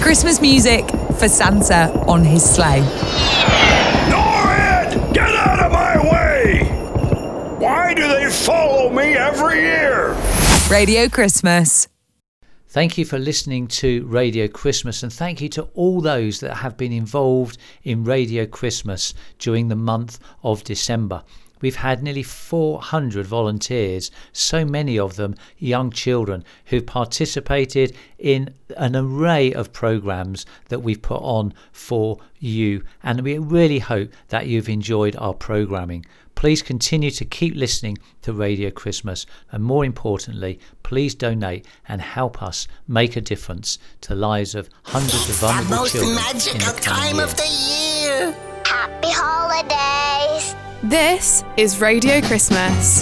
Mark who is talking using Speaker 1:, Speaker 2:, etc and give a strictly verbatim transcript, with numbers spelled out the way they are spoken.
Speaker 1: Christmas music for Santa on his sleigh.
Speaker 2: Norrid! Get out of my way! Why do they follow me every year?
Speaker 1: Radio Christmas.
Speaker 3: Thank you for listening to Radio Christmas, and thank you to all those that have been involved in Radio Christmas during the month of December. We've had nearly four hundred volunteers, so many of them young children, who've participated in an array of programmes that we've put on for you, and we really hope that you've enjoyed our programming. Please continue to keep listening to Radio Christmas, and more importantly, please donate and help us make a difference to the lives of hundreds of vulnerable children.
Speaker 4: It's the most magical time of the year.
Speaker 5: Happy holidays.
Speaker 6: This is Radio Christmas.